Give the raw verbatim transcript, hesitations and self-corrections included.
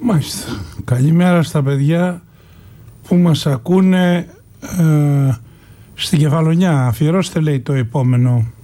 Μάλιστα. Καλημέρα στα παιδιά που μας ακούνε ε, στην Κεφαλονιά. Αφιερώστε, λέει, το επόμενο.